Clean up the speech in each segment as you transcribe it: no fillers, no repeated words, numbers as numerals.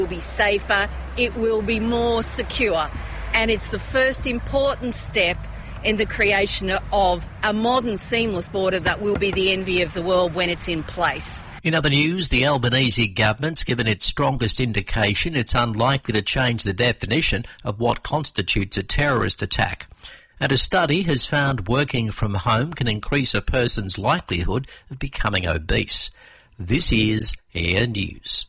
It will be safer, it will be more secure, and it's the first important step in the creation of a modern seamless border that will be the envy of the world when it's in place. In other news, the Albanese government's given its strongest indication it's unlikely to change the definition of what constitutes a terrorist attack. And a study has found working from home can increase a person's likelihood of becoming obese. This is Air News.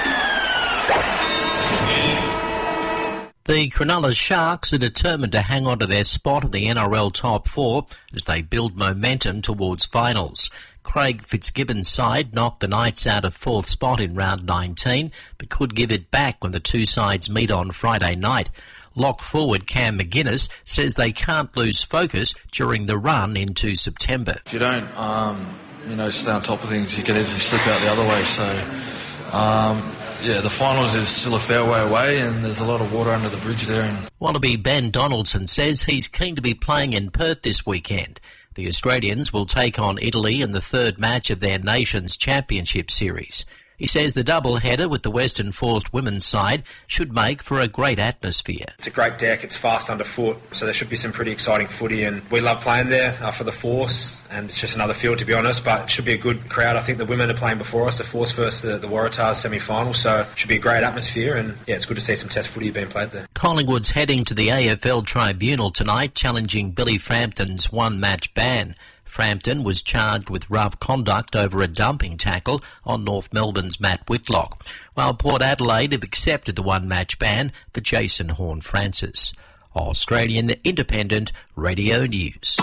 The Cronulla Sharks are determined to hang on to their spot in the NRL top four as they build momentum towards finals. Craig Fitzgibbon's side knocked the Knights out of fourth spot in round 19, but could give it back when the two sides meet on Friday night. Lock forward Cam McGuinness says they can't lose focus during the run into September. If you don't, stay on top of things, you can easily slip out the other way. So, the finals is still a fair way away and there's a lot of water under the bridge there. Wallaby Ben Donaldson says he's keen to be playing in Perth this weekend. The Australians will take on Italy in the third match of their Nations Championship series. He says the double-header with the Western Force women's side should make for a great atmosphere. It's a great deck, it's fast underfoot, so there should be some pretty exciting footy, and we love playing there for the Force, and it's just another field to be honest, but it should be a good crowd. I think the women are playing before us, the Force versus the Waratahs semi-final, so it should be a great atmosphere, and it's good to see some test footy being played there. Collingwood's heading to the AFL Tribunal tonight, challenging Billy Frampton's one-match ban. Frampton was charged with rough conduct over a dumping tackle on North Melbourne's Matt Whitlock, while Port Adelaide have accepted the one-match ban for Jason Horne-Francis. Australian Independent Radio News.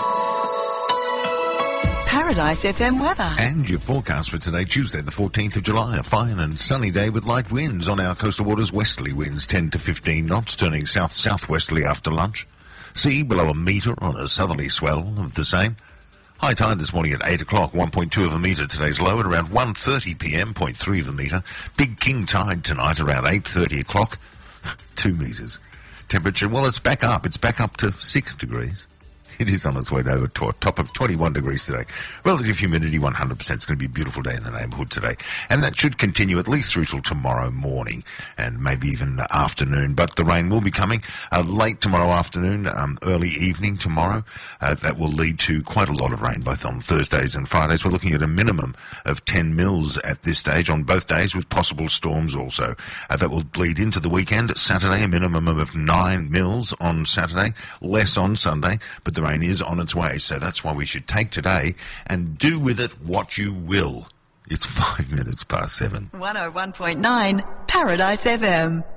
Paradise FM weather. And your forecast for today, Tuesday the 14th of July. A fine and sunny day with light winds on our coastal waters. Westerly winds 10 to 15 knots, turning south-southwesterly after lunch. Sea below a metre on a southerly swell of the same. High tide this morning at 8 o'clock, 1.2 of a metre. Today's low at around 1:30 p.m, 0.3 of a metre. Big king tide tonight around 8:30 o'clock, 2 metres. Temperature, well, it's back up. It's back up to 6 degrees. It is on its way over to a top of 21 degrees today. Relative humidity 100%. It's going to be a beautiful day in the neighbourhood today. And that should continue at least through till tomorrow morning and maybe even the afternoon. But the rain will be coming late tomorrow afternoon, early evening tomorrow. That will lead to quite a lot of rain, both on Thursdays and Fridays. We're looking at a minimum of 10 mils at this stage on both days, with possible storms also. That will bleed into the weekend. Saturday, a minimum of 9 mils on Saturday, less on Sunday, but the rain is on its way, so that's why we should take today and do with it what you will. It's 5 minutes past 7. 101.9 Paradise FM.